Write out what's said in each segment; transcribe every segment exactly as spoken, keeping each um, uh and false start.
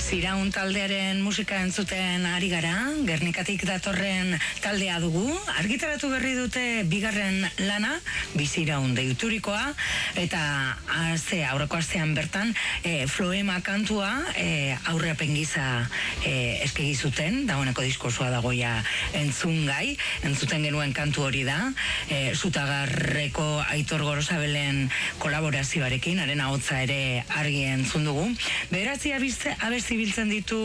Biziraun taldearen musika entzuten ari gara, Gernikatik datorren taldea dugu, argitaratu berri dute bigarren lana, Biziraun deiturikoa, eta aze, aurreko astean bertan, e, Floema kantua e, aurreapen giza e, eskegi zuten, dagoeneko diskosoa dagoia entzungai, entzuten genuen kantu hori da, e, Zutagarreko Aitor Gorosabelen kolaborazioarekin, haren ahotsa ere argi entzun dugu. Bederatzi abesti biltzen ditu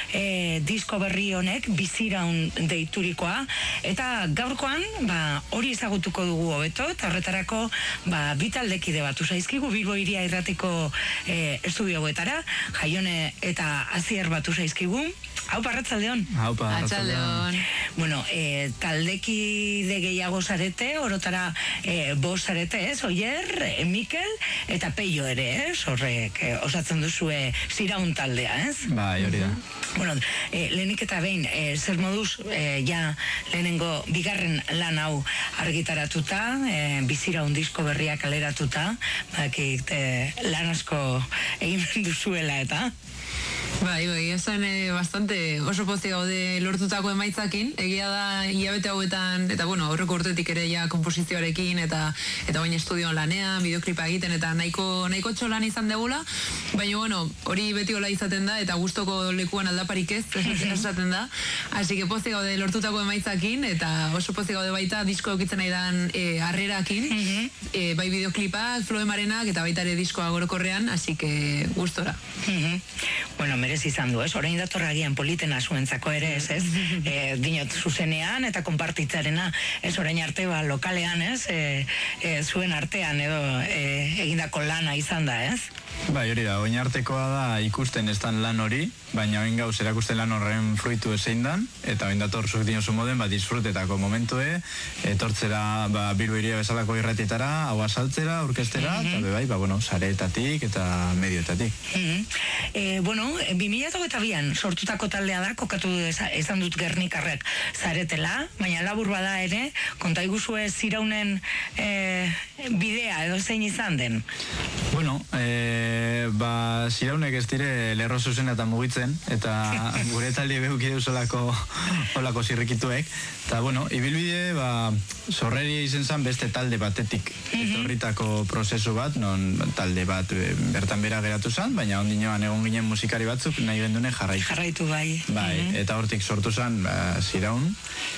e, disko berri honek, Biziraun deiturikoa, eta gaurkoan ba, hori ezagutuko dugu hobeto, eta horretarako ba, bitaldekide batu zaizkigu, Bilbo Hiria Irratiko e, estudioetara, Jaione eta Azier batu zaizkigu. Haupa, arratsaldeon. Haupa, arratsaldeon. Bueno, e, taldekide gehiago zarete, orotara e, bost zarete, ez? Oier, e, Mikel, eta Peio ere, ez? Horrek, e, osatzen duzue Ziraun taldea, ez? Bai, hori da. Bueno, e, lehenik eta behin, e, zer moduz, e, ja, lehenengo bigarren lan hau argitaratuta, e, Biziraun disko berriak aleratuta, bakit, e, lan asko egin duzuela, eta... Bai, bai, esan eh, bastante oso pozik gaude lortutako emaitzakin, egia da hilabete hauetan, eta bueno, aurreko urtetik ere ja komposizioarekin, eta eta baina estudioan lanean, bideoklipa egiten, eta nahiko, nahiko txolan izan degula, baina bueno, hori beti hola izaten da, eta gustoko lekuan aldaparik ez, esaten da, hasi que pozik gaude lortutako emaitzakin, eta oso pozik gaude baita disko eukitzen nahi dan eh, harrerakin, eh, bai bideoklipak, Floemarenak, eta baita ere diskoa gorokorrean, hasi que gustora. Bueno, merez izan du, ez? Orain datorragian politena zuentzako ere, ez, ez? E, dinot zuzenean eta konpartitzarena, ez orain arte, ba, lokalean, ez? E, e, zuen artean edo e, egindako lana izan da, ez? Bai, hori da, oin artekoa da ikusten estan lan hori, baina oin gauz erakusten lan horren fruitu ezein dan, eta oin dator zuk dinozu moden, ba, disfrutetako momentue, etortzera, ba, Bilbo Hiria bezalako irratietara, hau asaltzera, orkestera, mm -hmm. eta bai, ba, bueno, sareetatik eta medioetatik. Mm -hmm. e, bueno, bi mila hogeita bian sortutako taldea da, kokatu esan dut Gernikarrek zaretela, baina labur bada ere, konta iguzue Ziraunen e, bidea edo zein izan den? Bueno, e, ba, Ziraunek ez dire lerro zuzena eta mugitzen, eta gure talde behukide usolako olako zirrikituek, eta bueno, ibilbide, ba, sorreri izen zen beste talde batetik etorritako prozesu bat, non talde bat bertan bera geratu zen, baina ondinoan egon ginen musikari batzuk nahi gendune jarraitu. Jarraitu bai. Bai, mm -hmm. Eta hortik sortu zen ba, Ziraun.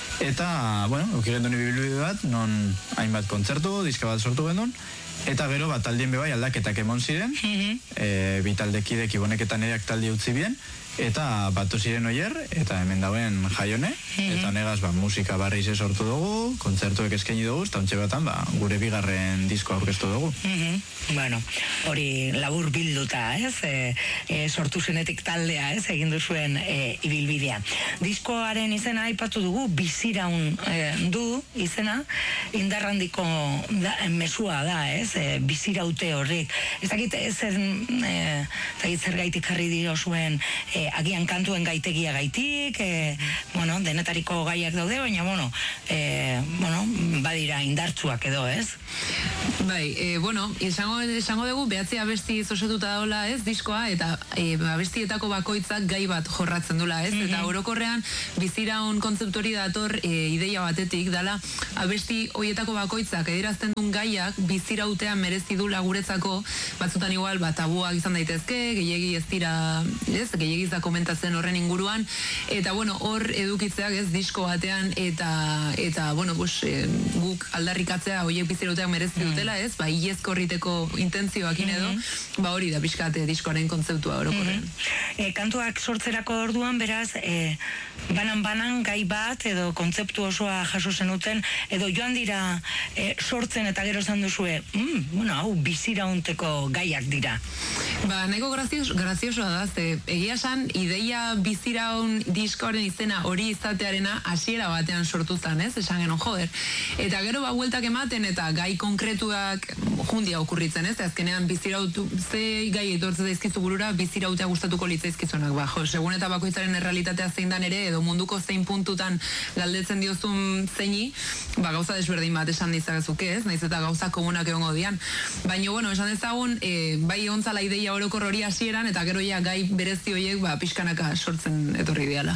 Eta, bueno, euki gendun ibilbide bat, non hainbat kontzertu, diska bat sortu gendun, eta gero bat taldien bebai aldaketak emon ziren, mm -hmm. e, bi taldekidek iboneketan ereak talde utzi bien, eta batu ziren Oier, eta hemen dauen Jaione, mm -hmm. eta negaz ba, musika barri ze sortu dugu, kontzertuek eskaini dugu, eta ontxe batan ba, gure bigarren disko aurkeztu dugu. Mm -hmm. Bueno, hori labur bilduta, ez? E, e, sortu zenetik taldea, ez? Egin duzuen e, ibilbidea. Diskoaren izena aipatu dugu, Biziraun e, du izena, indarrandiko da, mesua da, ez? E, biziraute horrek. Ez dakit zer, e, zer gaitik jarri dio zuen e, agian kantuen gaitegia gaitik, e, bueno, denetariko gaiak daude, baina, bueno, e, bueno, badira indartsuak edo, ez? Bai, e, bueno, esango, esango dugu behatzi abesti osatuta daula, ez, diskoa, eta e, abestietako bakoitzak gai bat jorratzen dula, ez? Mm -hmm. Eta orokorrean Biziraun kontzeptori dator e, ideia batetik, dala abesti hoietako bakoitzak edirazten duen gaiak bizirautean merezi du guretzako, batzutan igual, ba, tabuak izan daitezke, gehiegi ez dira, ez, gehiegi da komentatzen horren inguruan, eta bueno, hor edukitzeak, ez, disko batean, eta, eta bueno, bus, e, guk aldarrikatzea hoiek bizirauteak merezi dutela, ez, ba, iezko horriteko intentzioakin edo, mm -hmm. ba hori da pixkate diskoaren kontzeptua orokorrean. Mm -hmm. e, kantuak sortzerako orduan, beraz, e, banan-banan gai bat, edo kontzeptu osoa jaso zenuten, edo joan dira e, sortzen eta gero zan duzue, mm, bueno, hau biziraunteko gaiak dira. Ba, nahiko grazioso, graziosoa da, ze, egia esan, ideia Biziraun diskoaren izena hori izatearena hasiera batean sortu zen, ez, esan genon, joder. Eta gero ba, bueltak ematen, eta gai konkretuak jundia okurritzen, ez, azkenean bizirautu, ze gai etortzen daizkizu burura, bizirautea gustatuko litzaizkizunak, ba, jo, segun eta bakoitzaren errealitatea zein dan ere, edo munduko zein puntutan galdetzen diozun zeini, ba, gauza desberdin bat esan dizakezuke, ez, naiz eta gauza komunak egongo dian. Baina, bueno, esan dezagun, e, bai ontzala ideia orokor hori hasieran, eta gero ja gai berezi horiek, ba, ba, pixkanaka sortzen etorri diala.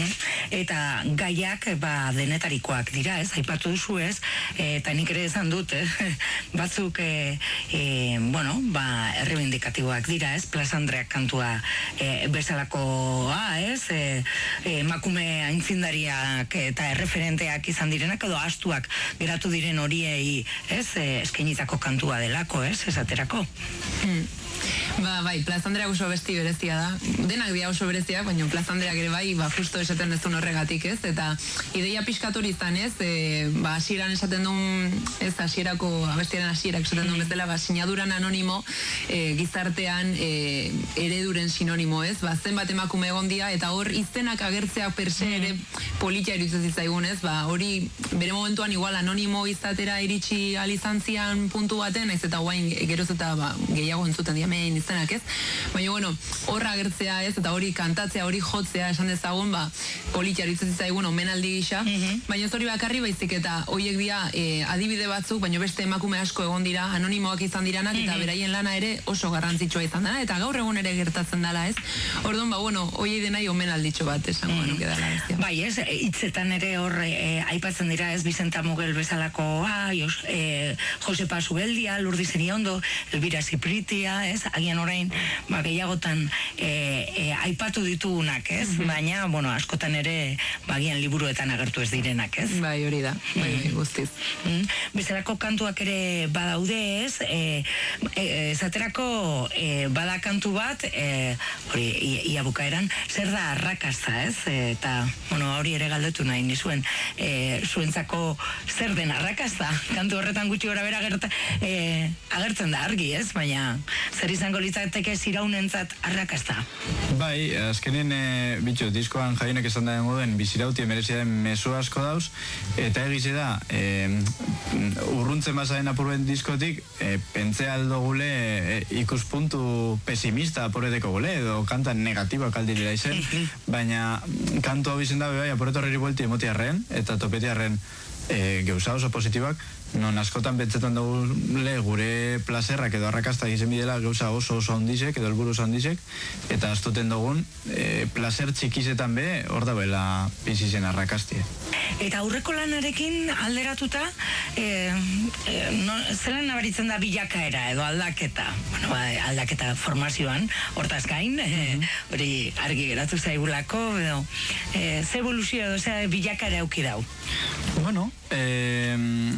Eta gaiak ba, denetarikoak dira, ez? Aipatu duzu, ez? Eta nik ere esan dut, eh? Batzuk e, e, bueno, ba, errebindikatiboak dira, ez? Plaza Andreak kantua e, bezalakoa, ez? E, e, makume aintzindariak eta erreferenteak izan direnak edo astuak geratu diren horiei, ez? E, eskainitako kantua delako, ez? Esaterako. Mm. Ba, bai, Plaza Andreak oso besti berezia da. Denak dira oso bereziak, baina Plaza Andreak ere bai, ba, justo esaten dezun horregatik, ez? Eta ideia pixkatori izan, ez? E, ba, hasieran esaten duen, ez, hasierako, abestiaren hasierak esaten duen bezala, ba, sinaduran anonimo, e, gizartean e, ereduren sinonimo, ez? Ba, zenbat emakume egon dira, eta hor izenak agertzeak perse ere politia iruditzen zitzaigun, ez? Ba, hori bere momentuan igual anonimo izatera iritsi alizantzian puntu baten, naiz eta guain geroz eta ba, gehiago entzuten diamein izenak, ez? Baina, bueno, horra agertzea, ez? Eta hori kantatzea, hori jotzea, esan dezagun, ba, politia iruditzen zitzaigun omenaldi gisa, baina ez hori bakarri baizik eta horiek dira e, adibide batzuk, baina beste emakume asko egon dira, anonimoak izan diranak, eta beraien lana ere oso garrantzitsua izan dela, eta gaur egun ere gertatzen dela, ez? Orduan, ba, bueno, horiei denai omenalditxo bat, esango genuke dela, ez? Bai, ez, hitzetan ere hor e, aipatzen dira, ez, Bizenta Mugel bezalako, ah, Jos, e, Josepa Zubeldia, Lurdi Zeriondo, Elbira Zipritia, ez, agian orain, ba, gehiagotan e, e, aipatu ditugunak, ez, baina, bueno, askotan ere, ba, agian liburuetan agertu ez direnak, ez? Bai, hori da, bai, bai, guztiz. Bezalako kantuak ere badaude, ez, e, e, esaterako e, bada kantu bat, e, hori, ia bukaeran, zer da arrakasta, ez, e, eta, bueno, hori ere galdetu nahi nizuen, e, zuentzako zer den arrakasta, kantu horretan gutxi gora bera gerta, e, agertzen da argi, ez, baina zer izango litzateke ziraunentzat arrakasta? Bai, azkenen, e, bitxo, diskoan jainek esan da moden, bizirauti merezia den mezu asko dauz, eta egize da, e, urruntzen bazaren apurben diskotik, e, pentzea aldo gule e, ikuspuntu pesimista apureteko gule, edo kanta negatiboak aldirela izen, baina kantu hau izen da, bai, apuretorreri buelti emotiarren, eta topetiarren e, geuza oso positibak, non askotan pentsetan dugule gure plazerrak edo arrakasta izen bidela gauza oso oso ondizek edo helburu oso ondizek, eta astuten dugun e, plazer txikizetan be hor dauela bizizen arrakastie. Eta aurreko lanarekin alderatuta e, e, no, zelan nabaritzen da bilakaera edo aldaketa, bueno, ba, aldaketa formazioan, hortaz gain, hori e, argi geratu zaigulako, edo e, ze evoluzio edo ze bilakaera auki dau? Bueno, eh,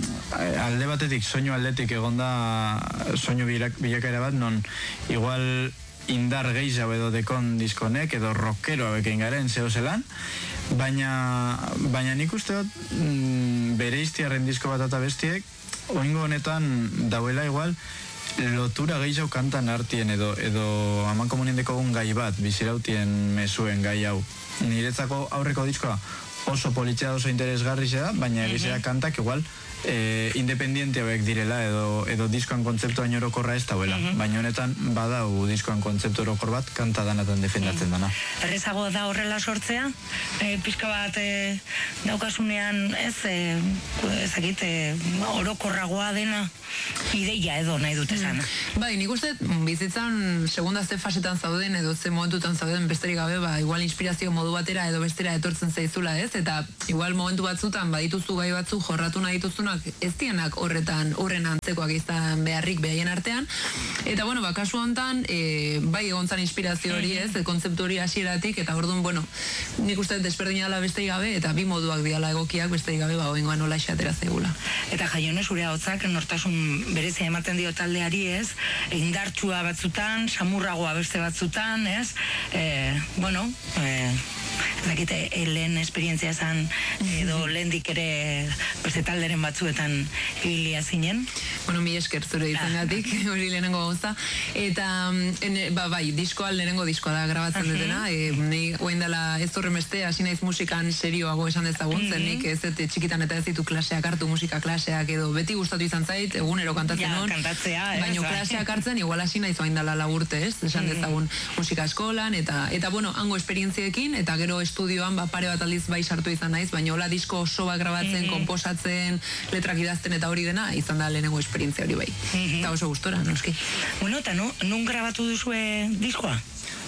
alde batetik, soinu aldetik egonda soinu bilakaera bat, non igual indar gehiago edo dekon diskonek, edo rockero habekein garen zeo zelan, baina, baina nik uste dut mm, bere iztiarren disko bat eta bestiek, oingo honetan dauela igual, lotura gehiago kantan artien edo, edo aman komunien dekogun gai bat, bizirautien mezuen gai hau. Niretzako aurreko diskoa oso politxea oso interesgarri da, baina egizera kantak igual e, independiente hauek direla edo, edo diskoan kontzeptuan orokorra ez dauela. Baina honetan badau diskoan kontzeptu orokor bat kanta danatan defendatzen dana. Errezago da horrela sortzea? E, pixka bat e, daukasunean ez, e, ezagit, e, orokorragoa dena ideia edo nahi dut esan. Bai, nik uste bizitzan segunda ze fasetan zauden edo ze momentutan zauden besterik gabe, ba, igual inspirazio modu batera edo bestera etortzen zaizula, ez? Eta igual momentu batzutan badituzu gai batzu jorratu nahi dituzunak ez dienak horretan horren antzekoak izan beharrik behaien artean. Eta bueno, ba, kasu hontan e, bai egontzan inspirazio hori, ez? Kontzeptu hori hasieratik, eta orduan, bueno, nik uste desberdina dela besterik gabe, eta bi moduak diala egokiak besterik gabe, ba, oingoan nola xatera zaigula. Eta Jaione, zure ahotzak nortasun berezia ematen dio taldeari, ez? Indartsua batzutan, samurragoa beste batzutan, ez? E, bueno, e, ezakite, lehen esperientzia zan, edo lehendik ere beste talderen batzuetan ibilia zinen? Bueno, mi esker zure izangatik, hori lehenengo gauza. Eta, ene, ba, bai, diskoa lehenengo diskoa da grabatzen dutena. E, ni oain dela ez horremeste, hasi naiz musikan serioago esan dezagun, zen nik ez dut txikitan eta ez ditu klaseak hartu, musika klaseak edo beti gustatu izan zait, egunero kantatzen ja, hon. Kantatzea, ez? Baina klaseak hartzen, igual hasi naiz oain dela laburte, ez? Esan dezagun musika eskolan, eta, eta bueno, hango esperientziekin, eta gero estudioan, ba, pare bat aldiz bai sartu izan naiz, baina hola disko oso bat grabatzen, komposatzen, letrak idazten eta hori dena, izan da lehenengo esperientzia hori bai. Eta oso gustora, noski. Bueno, eta nun grabatu duzue diskoa?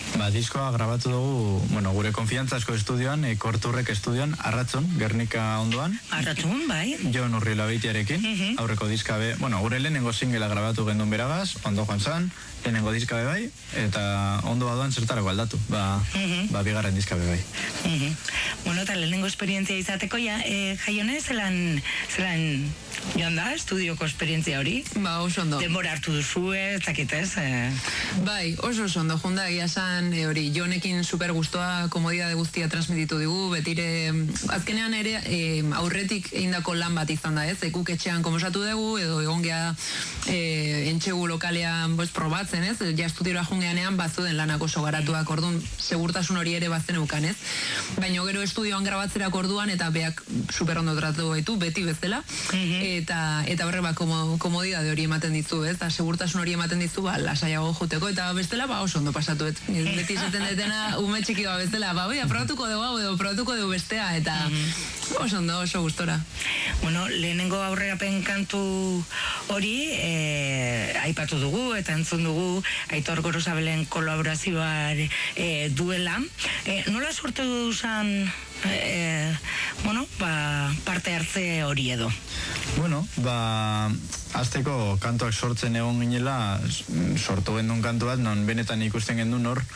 Ba, diskoa grabatu dugu, bueno, gure konfiantzazko estudioan, e, Korturrek estudioan, Arratzon, Gernika ondoan. Arratzon, bai. Jon Urrila Beitiarekin, uh-huh. aurreko diskabe, bueno, gure lehenengo singela grabatu gendun beragaz, ondo joan zan, lehenengo diskabe bai, eta ondo badoan zertarako aldatu, ba, uh-huh. ba bigarren diskabe bai. Uh-huh. Bueno, eta lehenengo esperientzia izateko, ja, e, Jaione, zelan, zelan joan da, estudioko esperientzia hori? Ba, oso ondo. Denbora hartu duzu, ez dakitez? Eh? Bai, oso oso ondo, junda, egia san, e, hori, Jonekin super gustoa, komodidade guztia transmititu digu, betire, azkenean ere, e, aurretik eindako lan bat izan da, ez? Ekuk etxean komosatu dugu, edo egon geha e, entxegu lokalean boz, probatzen, ez? Ja estudiora jungeanean bazuden lanak oso garatuak, orduan, segurtasun hori ere bazen eukan, ez? Baina gero estudioan grabatzerak orduan, eta beak super ondo tratu gaitu, beti bezala, mm-hmm. eta, eta horre ba, komo, komodidade hori ematen dizu, ez? Da, segurtasun hori ematen dizu, ba, lasaiago joteko, eta bestela, ba, oso ondo pasatu, et? Beti izaten detena, ume txiki ba, bestela, ba, oi, aprobatuko dugu hau, edo aprobatuko dugu bestea, eta mm-hmm. oso ondo, oso gustora. Bueno, lehenengo aurrerapen kantu hori, e, aipatu dugu, eta entzun dugu, Aitor Gorosabelen kolaborazioa e, duela. E, nola sortu duzan, e, bueno, ba, parte hartze hori edo? Bueno, ba, azteko kantuak sortzen egon ginela, sortu gendun kantu bat, non benetan ikusten gendun hor,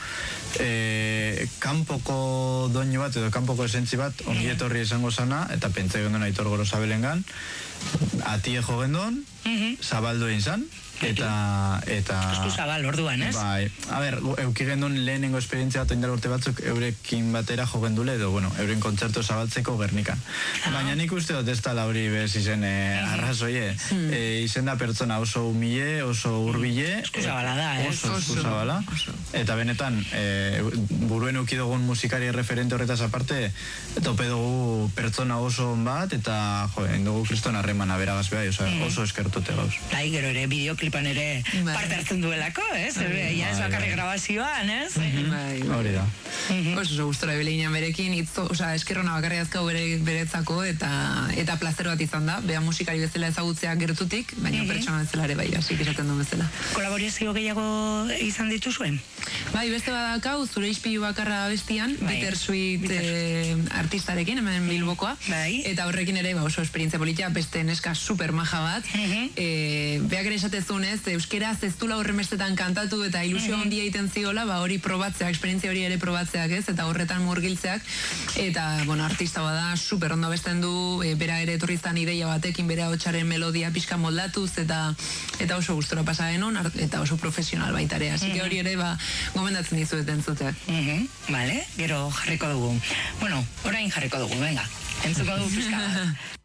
e, kanpoko doinu bat edo kanpoko esentzi bat ongietorri esango zana, eta pentsa gendun Aitor Gorosabelengan, atie jo gendun, zabaldu egin zan, eta... eta Esku zabal, orduan, ez? Bai, a ber, euki gendun lehenengo esperientzia bat oindar urte batzuk eurekin batera jo gendule, edo, bueno, euren kontzertu zabaltzeko Gernikan. Ah. Baina nik uste dut ez tala hori bez izen eh, arrazoie. Hmm. E, izen da pertsona oso humile, oso urbile. Esku zabala da, ez? Oso esku zabala. Eta benetan, e, buruen euki dugun musikari referente horretaz aparte, tope dugu pertsona oso on bat, eta, jo, dugu kriston harremana beragaz behar, oso, hmm. oso eskertute gauz. Bai, gero ere, bideoklipan ere parte hartzen duelako, ez? Bai, ja, ez bakarri grabazioan, ez? Bai, hori da. Oso oso gustora bileinan berekin, itzo, oza, eskerrona bakarri azkau bere, beretzako, eta eta plazer bat izan da, bea musikari bezala ezagutzeak gertutik, baina pertsona bezala ere bai, hasi izaten du bezala. Kolaborazio gehiago izan dituzuen? Bai, beste badakau, zure ispilu bakarra bestian, Bittersweet eh, artistarekin, hemen Bilbokoa, eta horrekin ere ba, oso esperientzia politia, beste neska super maja bat, eh, beak ere esatezunez, euskeraz ez dula horren bestetan kantatu eta ilusio handia egiten ziola, ba hori probatzea, esperientzia hori ere probatzeak, ez, eta horretan murgiltzeak, eta, bueno, artista bada, super ondo besten du, e, bera ere etorrizan ideia batekin, bera hotxaren melodia pixka moldatuz, eta eta oso gustora pasa genuen, eta oso profesional baitare, así que hori ere, ba, gomendatzen dizuet entzuteak. Vale, gero jarriko dugu. Bueno, orain jarriko dugu, venga, entzuko dugu pixka bat.